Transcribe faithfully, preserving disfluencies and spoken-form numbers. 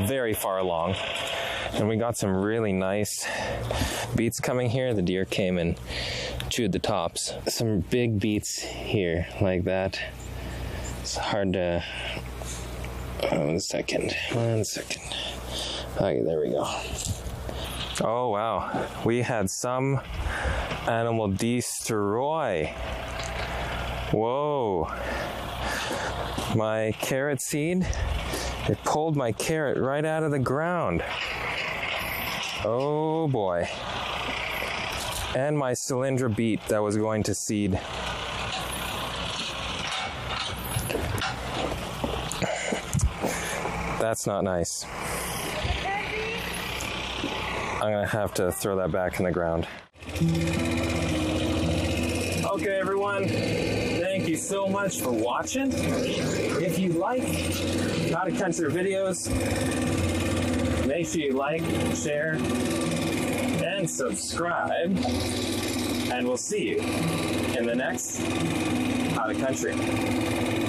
very far along. And we got some really nice beets coming here. The deer came and chewed the tops. Some big beets here like that. It's hard to... Oh, one second, one second. Okay, there we go. Oh, wow. We had some animal destroy. Whoa. My carrot seed, it pulled my carrot right out of the ground. Oh boy. And my cylindra beet that was going to seed. That's not nice. I'm gonna have to throw that back in the ground. Okay, everyone. Thank you so much for watching. If you like How to Country videos, make sure you like, share, and subscribe. And we'll see you in the next How to Country.